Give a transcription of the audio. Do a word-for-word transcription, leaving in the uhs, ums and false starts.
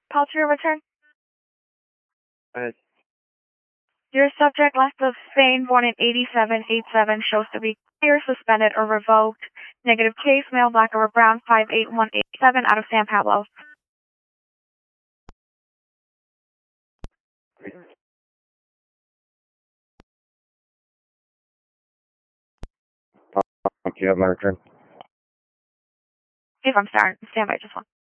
Call to your return. Uh, Your subject, left of Spain, born in eighty-seven eighty-seven, shows to be clear, suspended, or revoked. Negative case, male, black or brown, five eight one eight seven, out of San Pablo. do you have my return? If I'm sorry, stand by just one.